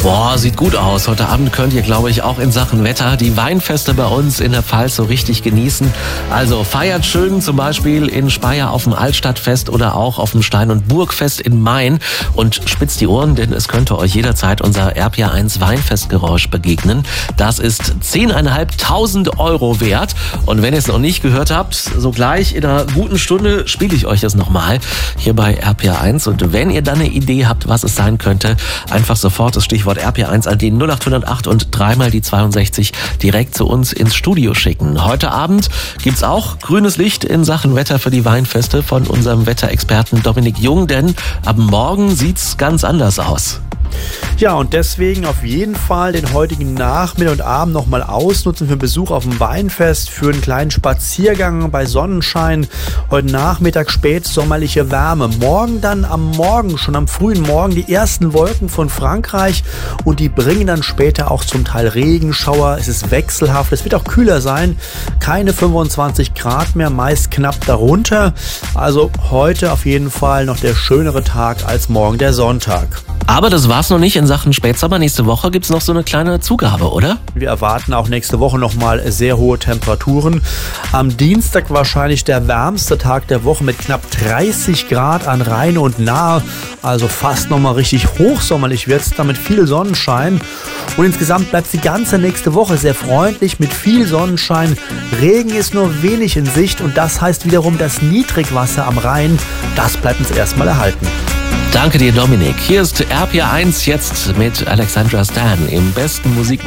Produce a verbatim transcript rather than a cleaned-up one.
Boah, sieht gut aus. Heute Abend könnt ihr, glaube ich, auch in Sachen Wetter die Weinfeste bei uns in der Pfalz so richtig genießen. Also feiert schön, zum Beispiel in Speyer auf dem Altstadtfest oder auch auf dem Stein- und Burgfest in Main. Und spitzt die Ohren, denn es könnte euch jederzeit unser R P R eins Weinfestgeräusch begegnen. Das ist zehntausendfünfhundert Euro wert. Und wenn ihr es noch nicht gehört habt, so gleich in einer guten Stunde spiele ich euch das nochmal hier bei R P R eins. Und wenn ihr dann eine Idee habt, was es sein könnte, einfach sofort das Stichwort R P R eins an die null acht null acht und dreimal die zweiundsechzig direkt zu uns ins Studio schicken. Heute Abend gibt's auch grünes Licht in Sachen Wetter für die Weinfeste von unserem Wetterexperten Dominik Jung, denn ab morgen sieht's ganz anders aus. Ja, und deswegen auf jeden Fall den heutigen Nachmittag und Abend nochmal ausnutzen für einen Besuch auf dem Weinfest, für einen kleinen Spaziergang bei Sonnenschein. Heute Nachmittag spätsommerliche Wärme. Morgen dann am Morgen, schon am frühen Morgen, die ersten Wolken von Frankreich und die bringen dann später auch zum Teil Regenschauer. Es ist wechselhaft, es wird auch kühler sein. Keine fünfundzwanzig Grad mehr, meist knapp darunter. Also heute auf jeden Fall noch der schönere Tag als morgen der Sonntag. Aber das war's noch nicht in Sachen Spätsommer. Nächste Woche gibt's noch so eine kleine Zugabe, oder? Wir erwarten auch nächste Woche nochmal sehr hohe Temperaturen. Am Dienstag wahrscheinlich der wärmste Tag der Woche mit knapp dreißig Grad an Rhein und Nahe. Also fast nochmal richtig hochsommerlich wird's, damit viel Sonnenschein. Und insgesamt bleibt die ganze nächste Woche sehr freundlich mit viel Sonnenschein. Regen ist nur wenig in Sicht und das heißt wiederum, das Niedrigwasser am Rhein, das bleibt uns erstmal erhalten. Danke dir, Dominik. Hier ist R P R eins jetzt mit Alexandra Stan im besten Musik